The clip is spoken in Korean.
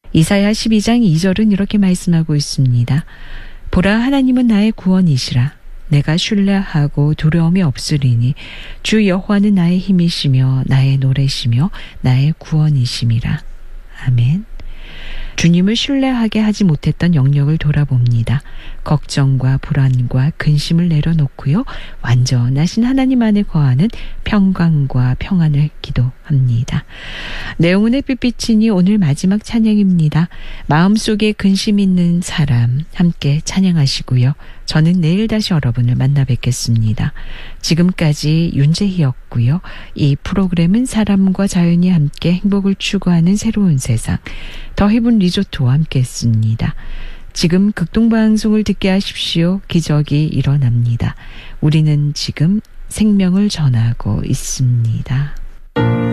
이사야 12장 2절은 이렇게 말씀하고 있습니다. 보라, 하나님은 나의 구원이시라. 내가 신뢰하고 두려움이 없으리니 주 여호와는 나의 힘이시며 나의 노래시며 나의 구원이심이라. 아멘. 주님을 신뢰하게 하지 못했던 영역을 돌아봅니다. 걱정과 불안과 근심을 내려놓고요. 완전하신 하나님 안에 거하는 평강과 평안을 기도합니다. 내용은 햇빛이니 오늘 마지막 찬양입니다. 마음속에 근심 있는 사람 함께 찬양하시고요. 저는 내일 다시 여러분을 만나 뵙겠습니다. 지금까지 윤재희였고요. 이 프로그램은 사람과 자연이 함께 행복을 추구하는 새로운 세상 더 헤븐 리조트와 함께했습니다. 지금 극동방송을 듣게 하십시오. 기적이 일어납니다. 우리는 지금 생명을 전하고 있습니다.